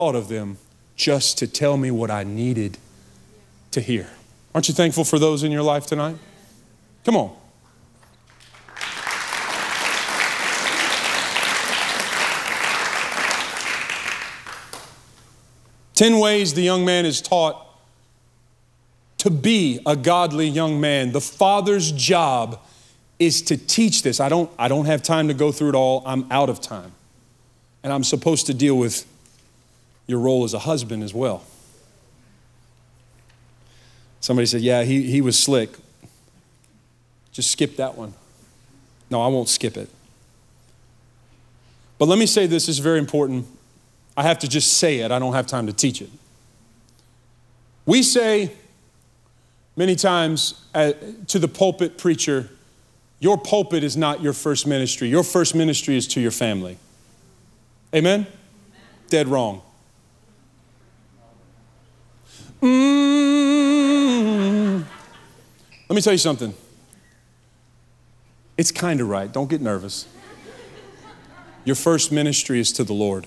thought of them just to tell me what I needed to hear. Aren't you thankful for those in your life tonight? Come on. Ten ways the young man is taught to be a godly young man. The father's job is to teach this. I don't have time to go through it all. I'm out of time. And I'm supposed to deal with your role as a husband as well. Somebody said, yeah, he was slick. Just skip that one. No, I won't skip it. But let me say this is very important. I have to just say it. I don't have time to teach it. We say many times to the pulpit preacher, your pulpit is not your first ministry. Your first ministry is to your family. Amen? Dead wrong. Let me tell you something. It's kind of right. Don't get nervous. Your first ministry is to the Lord.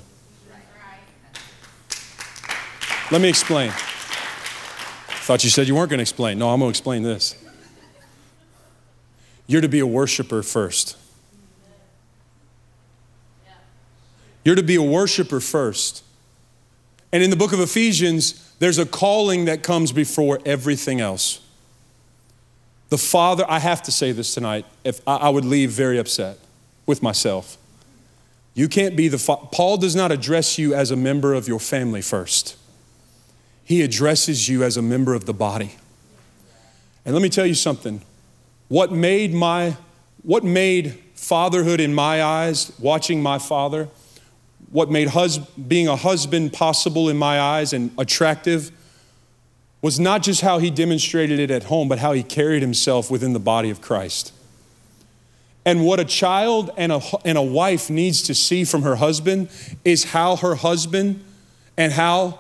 Let me explain. Thought you said you weren't going to explain. No, I'm going to explain this. You're to be a worshiper first. You're to be a worshiper first. And in the book of Ephesians, there's a calling that comes before everything else. The Father, I have to say this tonight, if I would leave very upset with myself. You can't be the Paul does not address you as a member of your family first. He addresses you as a member of the body. And let me tell you something. What made fatherhood in my eyes, watching my father, what made being a husband possible in my eyes and attractive was not just how he demonstrated it at home, but how he carried himself within the body of Christ. And what a child and a wife needs to see from her husband is how her husband and how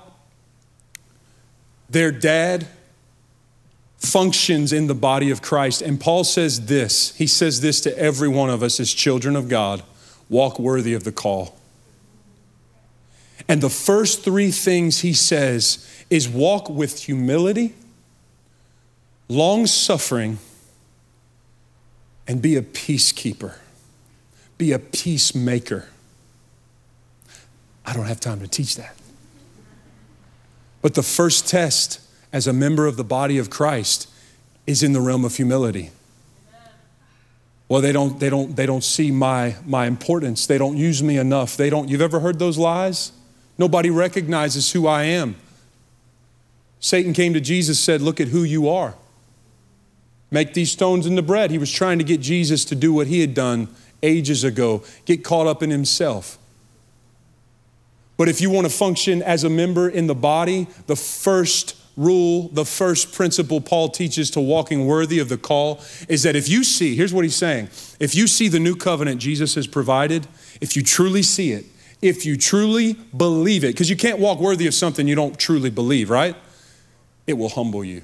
their dad functions in the body of Christ. And Paul says this, he says this to every one of us as children of God, walk worthy of the call. And the first three things he says is walk with humility, long-suffering, and be a peacekeeper. Be a peacemaker. I don't have time to teach that. But the first test as a member of the body of Christ is in the realm of humility. Well, they don't see my importance. They don't use me enough. You've ever heard those lies? Nobody recognizes who I am. Satan came to Jesus, said, look at who you are. Make these stones into bread. He was trying to get Jesus to do what he had done ages ago, get caught up in himself. But if you want to function as a member in the body, the first rule, the first principle Paul teaches to walking worthy of the call is that if you see, here's what he's saying, if you see the new covenant Jesus has provided, if you truly see it, if you truly believe it, because you can't walk worthy of something you don't truly believe, right? It will humble you.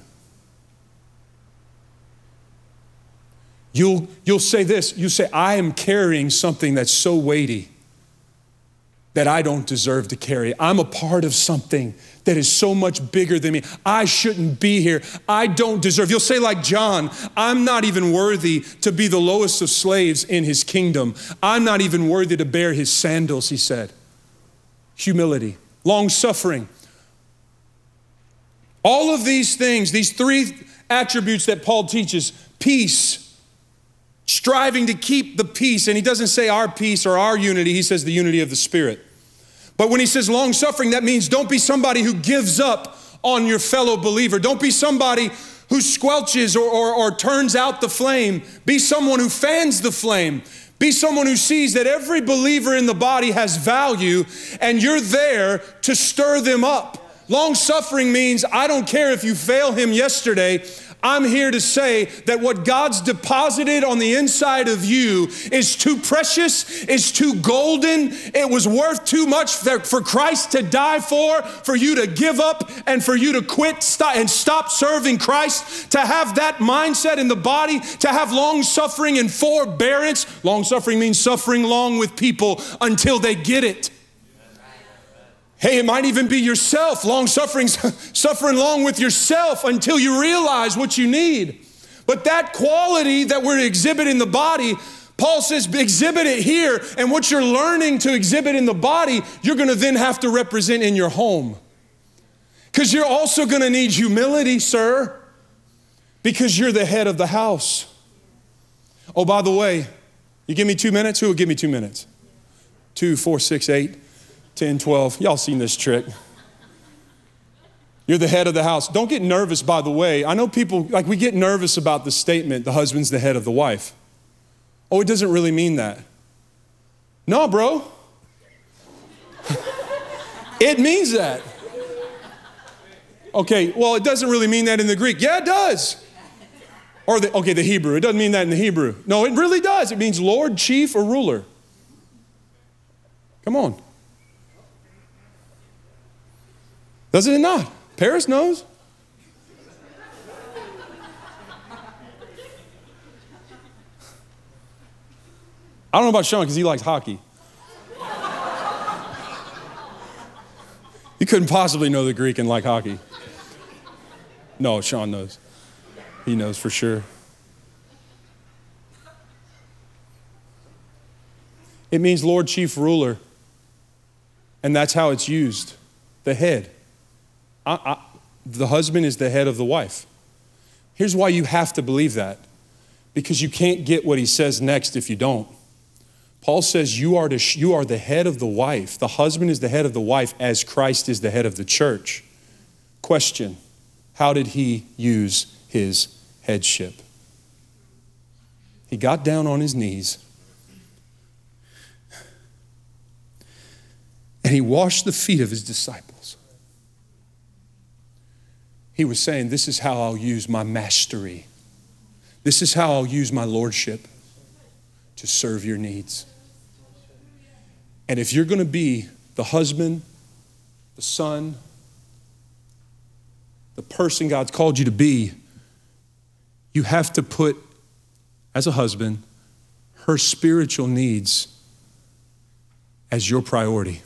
You'll say this, you say, I am carrying something that's so weighty that I don't deserve to carry. I'm a part of something that is so much bigger than me. I shouldn't be here. I don't deserve. You'll say like John, I'm not even worthy to be the lowest of slaves in his kingdom. I'm not even worthy to bear his sandals, he said. Humility, long-suffering. All of these things, these three attributes that Paul teaches, peace, striving to keep the peace, and he doesn't say our peace or our unity, he says the unity of the Spirit. But when he says long suffering, that means don't be somebody who gives up on your fellow believer. Don't be somebody who squelches or turns out the flame. Be someone who fans the flame. Be someone who sees that every believer in the body has value and you're there to stir them up. Long suffering means I don't care if you fail him yesterday. I'm here to say that what God's deposited on the inside of you is too precious, is too golden. It was worth too much for Christ to die for you to give up and for you to quit and stop serving Christ, to have that mindset in the body, to have long suffering and forbearance. Long suffering means suffering long with people until they get it. Hey, it might even be yourself, long suffering, suffering long with yourself until you realize what you need. But that quality that we're to exhibit in the body, Paul says, exhibit it here. And what you're learning to exhibit in the body, you're going to then have to represent in your home. Because you're also going to need humility, sir, because you're the head of the house. Oh, by the way, you give me 2 minutes? Who will give me 2 minutes? 2, 4, 6, 8, 10, 12. Y'all seen this trick. You're the head of the house. Don't get nervous, by the way. I know people, like we get nervous about the statement, the husband's the head of the wife. Oh, it doesn't really mean that. No, bro. It means that. Okay, well, it doesn't really mean that in the Greek. Yeah, it does. Or the Hebrew. It doesn't mean that in the Hebrew. No, it really does. It means Lord, chief, or ruler. Come on. Does it not? Paris knows. I don't know about Sean because he likes hockey. You couldn't possibly know the Greek and like hockey. No, Sean knows. He knows for sure. It means Lord, chief, ruler. And that's how it's used. The head. The husband is the head of the wife. Here's why you have to believe that. Because you can't get what he says next if you don't. Paul says you are the head of the wife. The husband is the head of the wife as Christ is the head of the church. Question, how did he use his headship? He got down on his knees and he washed the feet of his disciples. He was saying, this is how I'll use my mastery. This is how I'll use my lordship to serve your needs. And if you're going to be the husband, the son, the person God's called you to be, you have to put, as a husband, her spiritual needs as your priority.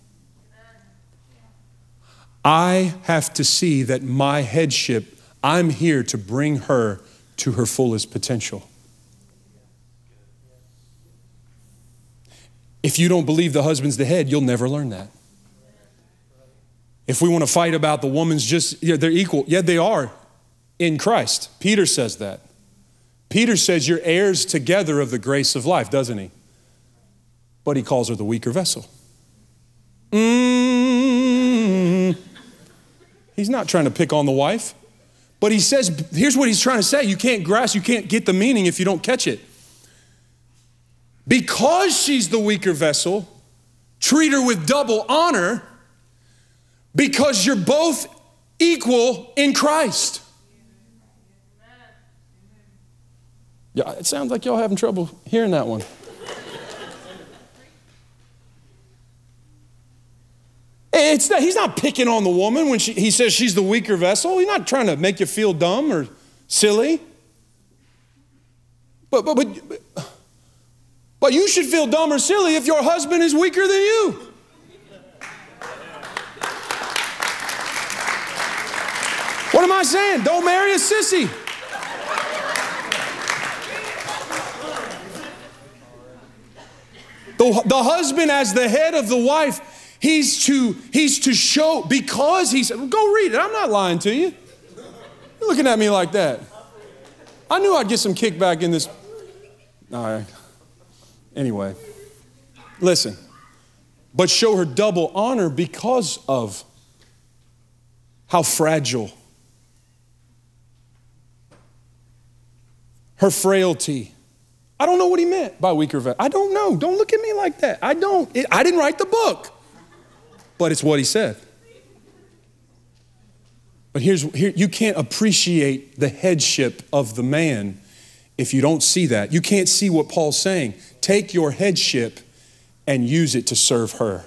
I have to see that my headship, I'm here to bring her to her fullest potential. If you don't believe the husband's the head, you'll never learn that. If we want to fight about the woman's they're equal. Yeah, they are in Christ. Peter says that. Peter says you're heirs together of the grace of life, doesn't he? But he calls her the weaker vessel. He's not trying to pick on the wife. But he says, here's what he's trying to say. You can't grasp, you can't get the meaning if you don't catch it. Because she's the weaker vessel, treat her with double honor because you're both equal in Christ. Yeah, it sounds like y'all having trouble hearing that one. He's not picking on the woman when he says she's the weaker vessel. He's not trying to make you feel dumb or silly. But you should feel dumb or silly if your husband is weaker than you. What am I saying? Don't marry a sissy. The husband as the head of the wife, he's to show, because he said, go read it. I'm not lying to you. You're looking at me like that. I knew I'd get some kickback in this. All right. Anyway, listen, but show her double honor because of how fragile, her frailty. I don't know what he meant by weaker vessel. I don't know. Don't look at me like that. I didn't write the book, but it's what he said. But here, you can't appreciate the headship of the man if you don't see that. You can't see what Paul's saying. Take your headship and use it to serve her.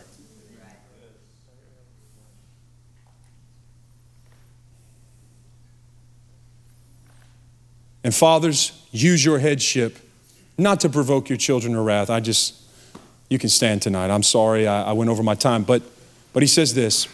And fathers, use your headship not to provoke your children to wrath. You can stand tonight. I'm sorry I went over my time, but But he says this,